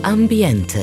Ambiente.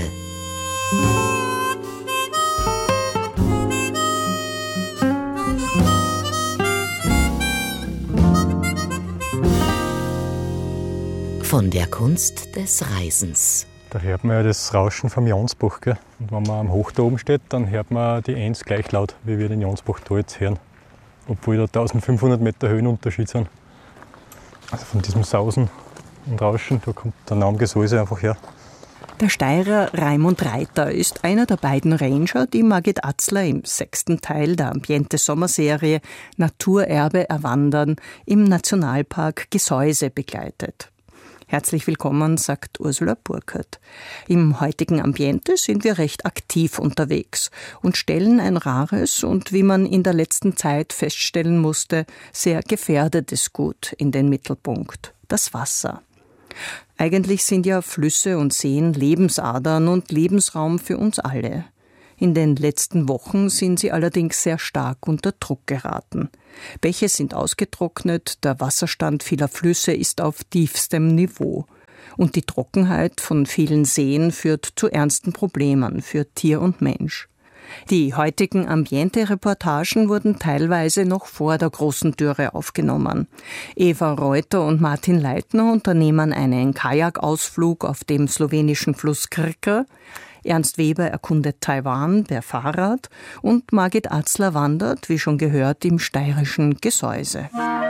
Von der Kunst des Reisens. Da hört man ja das Rauschen vom Jonsbach. Gell? Und wenn man am Hoch da oben steht, dann hört man die Enns gleich laut, wie wir den Jonsbach da jetzt hören. Obwohl da 1500 Meter Höhenunterschied sind. Also von diesem Sausen und Rauschen, da kommt der Name Gesäuse einfach her. Der Steirer Raimund Reiter ist einer der beiden Ranger, die Margit Atzler im 6. Teil der Ambiente-Sommerserie Naturerbe erwandern im Nationalpark Gesäuse begleitet. Herzlich willkommen, sagt Ursula Burkert. Im heutigen Ambiente sind wir recht aktiv unterwegs und stellen ein rares und, wie man in der letzten Zeit feststellen musste, sehr gefährdetes Gut in den Mittelpunkt: das Wasser. Eigentlich sind ja Flüsse und Seen Lebensadern und Lebensraum für uns alle. In den letzten Wochen sind sie allerdings sehr stark unter Druck geraten. Bäche sind ausgetrocknet, der Wasserstand vieler Flüsse ist auf tiefstem Niveau. Und die Trockenheit von vielen Seen führt zu ernsten Problemen für Tier und Mensch. Die heutigen Ambiente-Reportagen wurden teilweise noch vor der großen Dürre aufgenommen. Eva Reuter und Martin Leitner unternehmen einen Kajakausflug auf dem slowenischen Fluss Krka. Ernst Weber erkundet Taiwan per Fahrrad und Margit Atzler wandert, wie schon gehört, im steirischen Gesäuse.